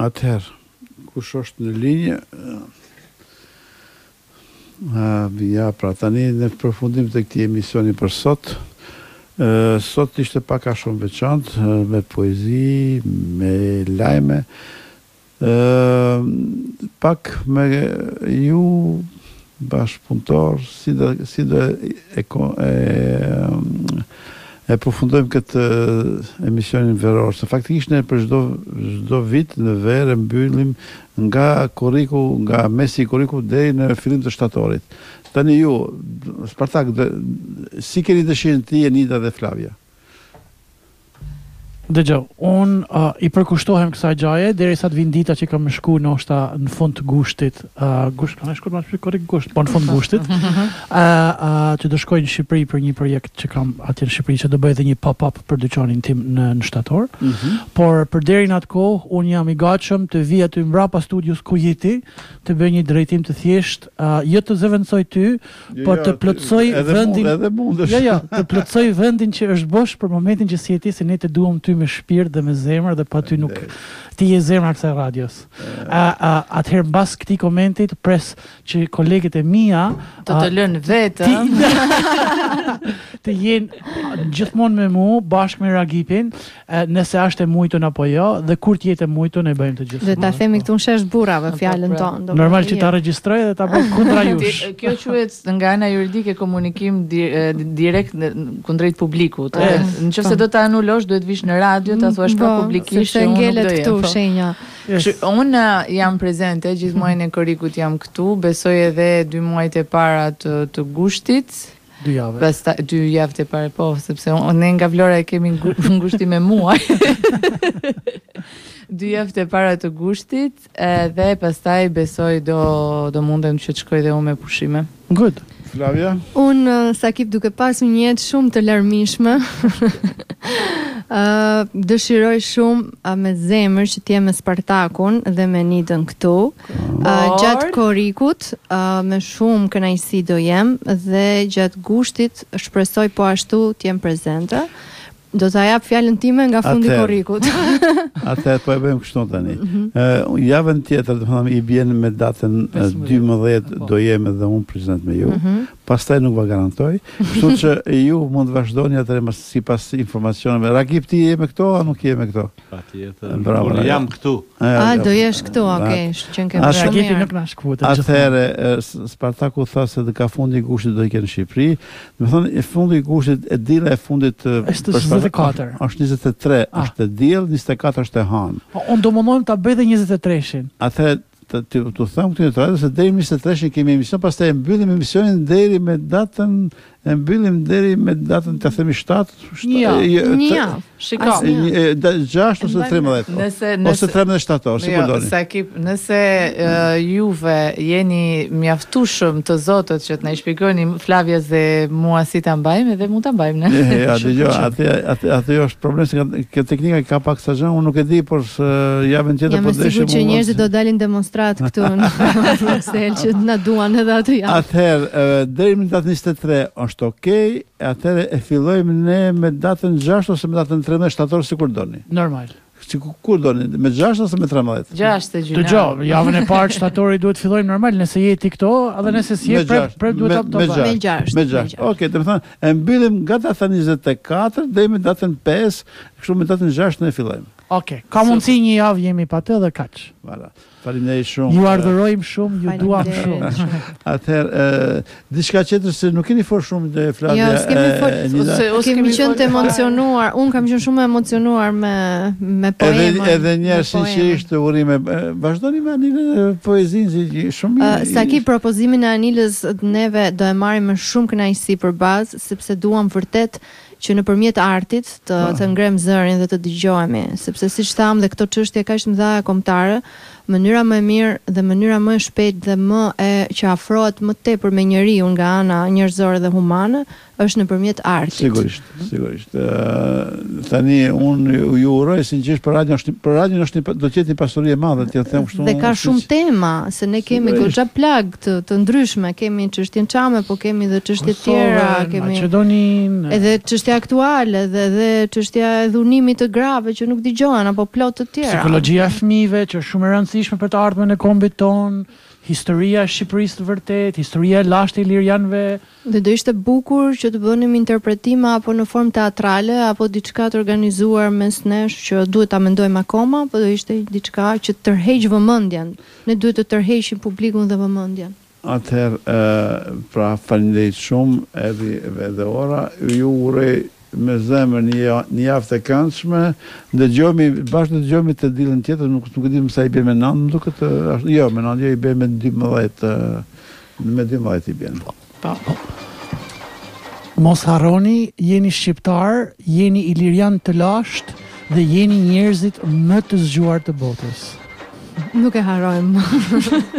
Atëherë, kush është në linjë? Ja, pra tani në përfundim të këtij emisioni për sot. Sot ishte pak a shumë veçantë, me poezi, me lajme, pak me ju bashkëpunëtor, si do e përfundojmë këtë emisionin veror, se faktikisht ne për çdo vit në verë mbyllim nga korriku, nga mesi i korriku deri në fillim të shtatorit. Tani ju, Spartak, si keni dëshirën ti, Enida dhe Flavia? Dëgjoj, unë i përkushtohem kësaj gjaje derisa të vinë dita që kam shku ndoshta në fund të gushtit, gusht, kanë shkuar më korrekt gusht, po në fund gushtit, që do shkoj në Shqipëri për një projekt që kam atje në Shqipëri, që do bëj edhe një pop-up për dyqanin tim në shtator. Por përderi në atë kohë, unë jam i gatshëm të vi aty mbrapa studios ku je ti, të bëj një drejtim të thjesht, jo të zëvendësoj ty, por të plotësoj vendin. Të plotësoj vendin që është bosh për momentin që si je ti, se ne të duam ty me shpirt dhe me zemër dhe pa ty nuk ti je zemra kësaj radios. Atëherë mbas këtij komenti të pres që kolegët e mia të lënë vetëm të jenë gjithmonë me mua bashkë me Ragipin, nëse është e mujtun apo jo, dhe kur të jetë e mujtun e bëjmë të gjithë. Dhe ta themi këtu në shesh burrave fjalën tonë. Normal që ta regjistroj dhe ta bëj kundra jush. Kjo quhet nga ana juridike komunikim direkt kundrejt publikut. Nëse do ta anulosh, duhet vish në radio, ta thuash pa publikisht se ngelet këtu shenja. Unë jam prezente, gjithë muajin e korrikut jam këtu, besoj edhe 2 muajt e para të gushtit. 2 javë. Pastaj 2 javë e para, po, sepse ne nga Vlora e kemi ngushti me muaj. 2 javë e para të gushtit, dhe pastaj besoj do mundem që të shkoj dhe unë me pushime. Good. Flavia? Unë Sakip duke pasur një jetë shumë të larmishme, dëshiroj shumë me zemër që t'jem me Spartakun dhe me Nidën këtu. Gjatë korrikut me shumë kënaqësi do jem dhe gjatë gushtit shpresoj po ashtu t'jem prezente. Do ta jap fjalën time nga fundi i korrikut. Atë po e bëjmë kështu tani. Javën tjetër, domethënë i bjen me datën 12 do jem edhe unë prezant me ju. Pastaj nuk va garantoj. Kështu që ju mund të vazhdoni atëherë sipas informacioneve. Ragip, ti je me këto a nuk je me këto? Patjetër. Unë jam këtu. Do jesh këtu, okay, që kemi shumë mirë. Nuk na shkputet. Atëherë Spartaku tha se ka fundi i gushtit do i kenë në Shqipëri. Domethënë e fundi i gushtit, e dila e fundit është 24. Është 23, është e diell, 24 është e hanë. Unë do mundojmë ta bëj edhe 23-shin. Atëherë të them këtë të se deri në 23-shin kemi emision, pastaj e mbyllim emisionin deri me datën, e mbyllim deri me datën të themi 7. Një. Shiko. 6 ose 13. Ose 13 shtator, si po doni. Sakip, nëse juve jeni mjaftueshëm të zotët që të na shpjegoni Flavia dhe mua si ta mbajmë, edhe mund ta mbajmë ne. Ja, dëgjoj, atë është problem se kjo teknika ka pak sa gjë, unë nuk e di, por javën tjetër po dëshoj. Jam sigurt që njerëzit do dalin demonstrat këtu në Bruxelles që na duan edhe atë javë. Atëherë, deri në datën 23 është okay, atëherë e fillojmë ne me datën 6 ose me datën 13 shtator, sikur doni. Normal. Kur doni, me 6 ose me 13? 6 të gjuna. Dëgjoj, javën e parë shtatori duhet fillojmë normal, nëse je ti këto, edhe nëse si je prep duhet ta bëjmë. Me 6. Okej, do të thënë, e mbyllim nga data 24 deri me datën 5, kështu me datën 6 ne fillojmë. Okej, ka mundsi një javë jemi pa të dhe kaq. Voilà. Faleminderit shumë. Ju ardhërojmë shumë, ju duam shumë. Atëherë, diçka tjetër se nuk keni fol shumë te Flavia. Jo, kemi qenë të emocionuar. Unë kam qenë shumë emocionuar me poemën. Edhe njerëz sinqerisht urime. Vazhdoni me Anilën poezinë shumë mirë. Saki propozimin e Anilës neve do e marrim me shumë kënaqësi për bazë, sepse duam vërtet që nëpërmjet artit të ngrem zërin dhe të dëgjohemi, sepse siç tham dhe këto çështje kaq të mëdha kombëtare, mënyra më e mirë dhe mënyra më e shpejtë dhe më që afrohet më tepër me njeriu nga ana njerëzore dhe humane është nëpërmjet artit. Sigurisht. Tani unë ju uroj sinqerisht për radion është do të jetë një pasuri e madhe, t'ja them kështu. Dhe ka shumë tema, se ne kemi goxha plag të ndryshme, kemi çështjen çame, po kemi edhe çështje tjera, kemi Maqedonin, edhe çështja aktuale dhe çështja e dhunimit të grave që nuk dëgjohen apo plot të tjera. Psikologjia e fëmijëve që është shumë e rëndësishme për të ardhmen e kombit ton. Historia e Shqipërisë të vërtet, historia e lashtë e ilirianëve. Dhe do ishte bukur që të bënim interpretime apo në formë teatrale apo diçka të organizuar mes nesh që duhet ta mendojmë akoma, po do ishte diçka që të tërheq vëmendjen. Ne duhet të tërheqim publikun dhe vëmendjen. Atëherë, pra faleminderit shumë, erdhi edhe ora. Ju uroj me zemër një javë të këndshme. Bashkë dëgjojmë të dilën tjetër, nuk e di sa i bën me 9, duket jo, me 9, jo i bën me 12, me 12 i bën. Po. Mos harroni, jeni shqiptar, jeni ilirian të lashtë dhe jeni njerëzit më të zgjuar të botës. Nuk e harrojmë.